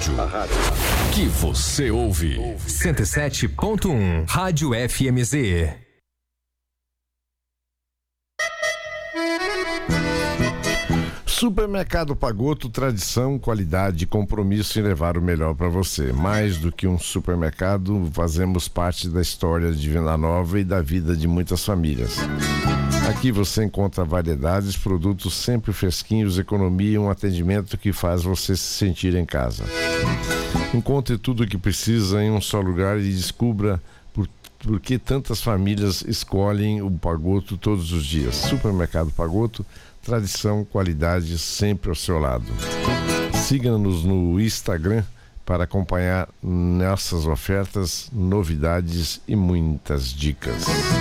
rádio que você ouve. 107.1 Rádio FMZ. Supermercado Pagotto, tradição, qualidade e compromisso em levar o melhor para você. Mais do que um supermercado, fazemos parte da história de Vila Nova e da vida de muitas famílias. Aqui você encontra variedades, produtos sempre fresquinhos, economia e um atendimento que faz você se sentir em casa. Encontre tudo o que precisa em um só lugar e descubra por que tantas famílias escolhem o Pagotto todos os dias. Supermercado Pagotto, tradição, qualidade sempre ao seu lado. Siga-nos no Instagram para acompanhar nossas ofertas, novidades e muitas dicas.